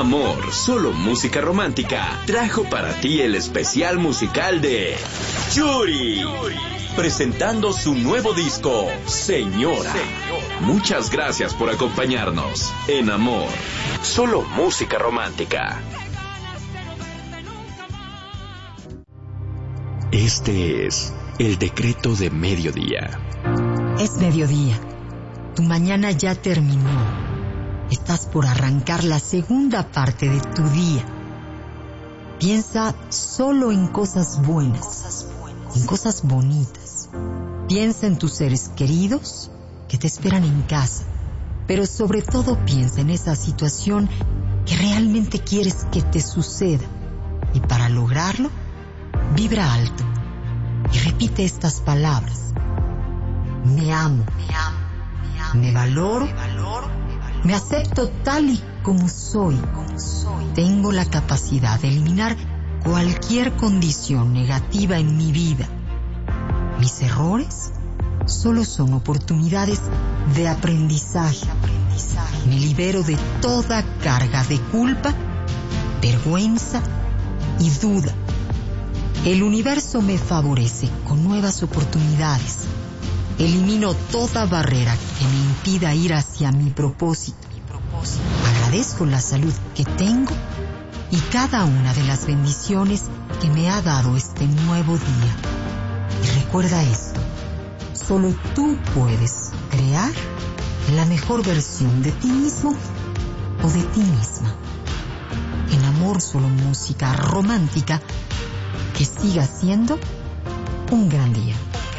Amor, solo música romántica, trajo para ti el especial musical de Yuri, presentando su nuevo disco, Señora. Muchas gracias por acompañarnos en Amor, solo música romántica. Este es el decreto de mediodía. Es mediodía. Tu mañana ya terminó. Estás por arrancar la segunda parte de tu día. Piensa solo en cosas buenas, en cosas bonitas. Piensa en tus seres queridos que te esperan en casa. Pero sobre todo piensa en esa situación que realmente quieres que te suceda. Y para lograrlo, vibra alto y repite estas palabras. Me amo, me valoro, me acepto tal y como soy. Tengo la capacidad de eliminar cualquier condición negativa en mi vida. Mis errores solo son oportunidades de aprendizaje. Me libero de toda carga de culpa, vergüenza y duda. El universo me favorece con nuevas oportunidades. Elimino toda barrera que me impida ir hacia mi propósito. Agradezco la salud que tengo y cada una de las bendiciones que me ha dado este nuevo día. Y recuerda esto, solo tú puedes crear la mejor versión de ti mismo o de ti misma. En Amor, solo música romántica, que siga siendo un gran día.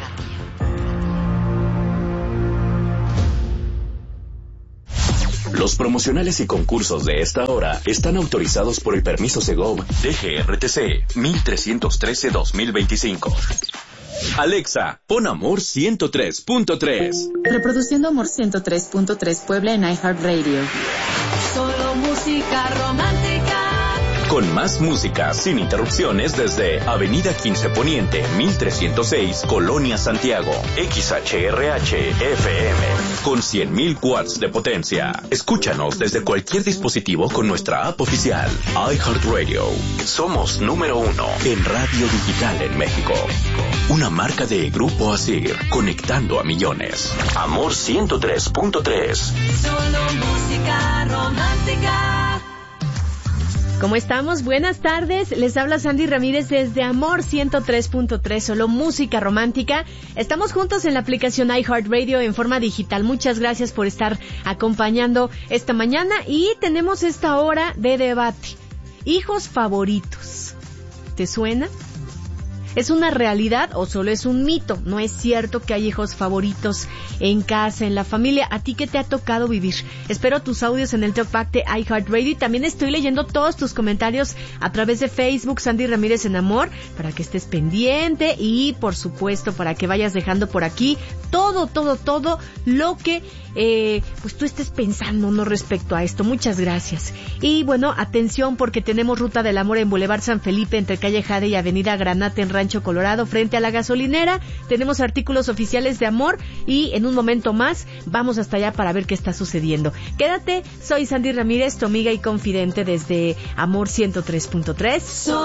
Los promocionales y concursos de esta hora están autorizados por el permiso Segov DGRTC 1313-2025. Alexa, pon Amor 103.3. Reproduciendo Amor 103.3 Puebla en iHeartRadio. Solo música romántica. Con más música sin interrupciones desde Avenida 15 Poniente, 1306, Colonia Santiago. XHRH FM con 100.000 watts de potencia. Escúchanos desde cualquier dispositivo con nuestra app oficial iHeartRadio. Somos número 1 en radio digital en México. Una marca de Grupo Asir, conectando a millones. Amor 103.3. Solo música romántica. ¿Cómo estamos? Buenas tardes. Les habla Sandy Ramírez desde Amor 103.3, solo música romántica. Estamos juntos en la aplicación iHeartRadio en forma digital. Muchas gracias por estar acompañando esta mañana y tenemos esta hora de debate. Hijos favoritos. ¿Te suena? ¿Es una realidad o solo es un mito? No es cierto que hay hijos favoritos en casa, en la familia. ¿A ti qué te ha tocado vivir? Espero tus audios en el Talkback de iHeartRadio y también estoy leyendo todos tus comentarios a través de Facebook, Sandy Ramírez en Amor, para que estés pendiente y, por supuesto, para que vayas dejando por aquí todo lo que pues tú estés pensando, ¿no?, respecto a esto. Muchas gracias. Y bueno, atención, porque tenemos Ruta del Amor en Boulevard San Felipe entre calle Jade y avenida Granate en Rancho Colorado frente a la gasolinera. Tenemos artículos oficiales de Amor y en un momento más vamos hasta allá para ver qué está sucediendo. Quédate, soy Sandy Ramírez, tu amiga y confidente desde Amor 103.3.